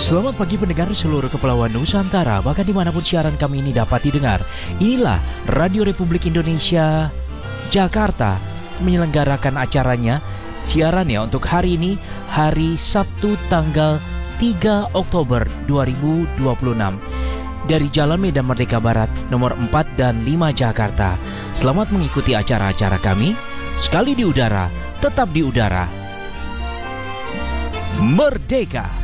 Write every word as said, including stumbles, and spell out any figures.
Selamat pagi pendengar seluruh kepulauan Nusantara, bahkan dimanapun siaran kami ini dapat didengar. Inilah Radio Republik Indonesia Jakarta menyelenggarakan acaranya, siarannya untuk hari ini, hari Sabtu tanggal tiga Oktober dua ribu dua puluh enam. Dari Jalan Medan Merdeka Barat nomor empat dan lima Jakarta. Selamat mengikuti acara-acara kami. Sekali di udara, tetap di udara. Merdeka!